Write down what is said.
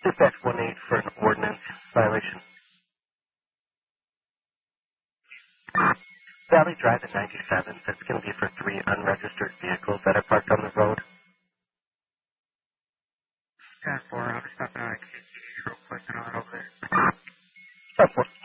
Dispatch 1-8 for an ordinance violation. Valley Drive at 97. That's going to be for 3 unregistered vehicles that are parked on the road. 10-4, I'm stopping out at KC real quick and I'll over there. 10-4.